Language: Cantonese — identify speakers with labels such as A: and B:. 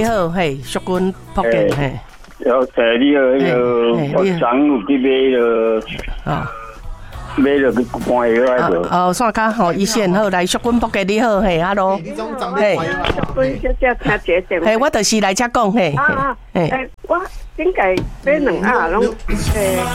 A: 你好，嘿，淑君福建嘿。
B: 有你好，那个我昨有去买了，买了去关药啊个。
A: 哦，线卡吼，一线好，来淑君福建你好，嘿，hello，
C: 嘿，淑君小姐听这电话。
A: 嘿，我就是来遮讲嘿。
C: 我应该买2盒拢